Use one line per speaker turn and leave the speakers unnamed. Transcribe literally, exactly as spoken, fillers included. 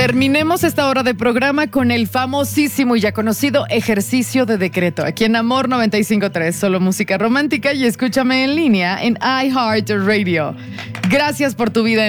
Terminemos esta hora de programa con el famosísimo y ya conocido ejercicio de decreto. Aquí en Amor noventa y cinco punto tres, solo música romántica, y escúchame en línea en iHeartRadio. Gracias por tu vida.